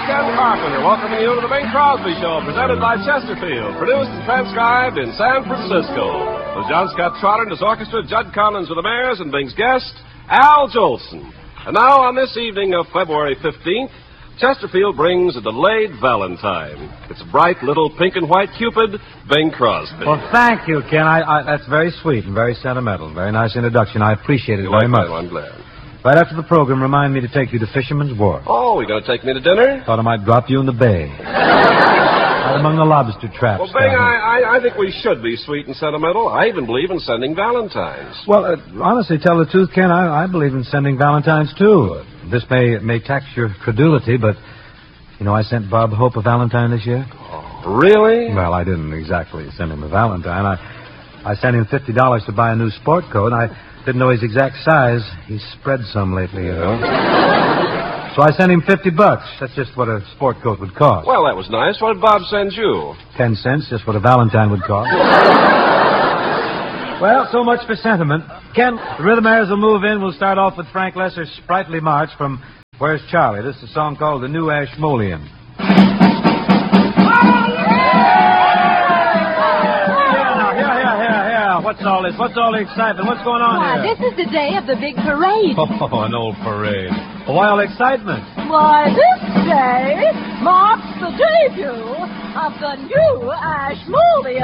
Ken Carpenter, welcoming you to the Bing Crosby Show, presented by Chesterfield, produced and transcribed in San Francisco. With John Scott Trotter and his orchestra, Judd Collins with the Mares, and Bing's guest, Al Jolson. And now, on this evening of February 15th, Chesterfield brings a delayed Valentine. It's bright little pink and white Cupid, Bing Crosby. Well, thank you, Ken. That's very sweet and very sentimental. Very nice introduction. I appreciate it very much. I'm glad. Right after the program, remind me to take you to Fisherman's Wharf. Oh, you going to take me to dinner? Thought I might drop you in the bay. Right among the lobster traps. Well, Bing, I think we should be sweet and sentimental. I even believe in sending Valentines. Well, honestly, tell the truth, Ken, I believe in sending Valentines, too. This may tax your credulity, but, I sent Bob Hope a Valentine this year. Oh, really? Well, I didn't exactly send him a Valentine. I sent him $50 to buy a new sport coat. I didn't know his exact size. He's spread some lately, So I sent him $50. That's just what a sport coat would cost. Well, that was nice. What did Bob send you? 10 cents, just what a Valentine would cost. Well, so much for sentiment. Ken, the Rhythmaires will move in. We'll start off with Frank Lesser's sprightly march from Where's Charlie? This is a song called The New Ashmolean. What's all this? What's all the excitement? What's going on here? This is the day of the big parade. Oh, an old parade. Well, why all excitement? Why, this day marks the debut of the new Ashmolean.